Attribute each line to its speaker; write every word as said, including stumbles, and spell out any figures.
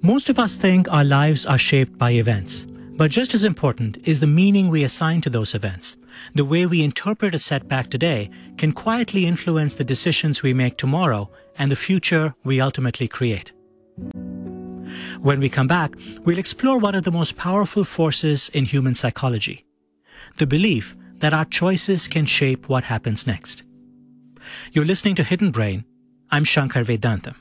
Speaker 1: Most of us think our lives are shaped by events, but just as important is the meaning we assign to those events. The way we interpret a setback today can quietly influence the decisions we make tomorrow and the future we ultimately create. When we come back, we'll explore one of the most powerful forces in human psychology, the belief that our choices can shape what happens next. You're listening to Hidden Brain. I'm Shankar Vedantam.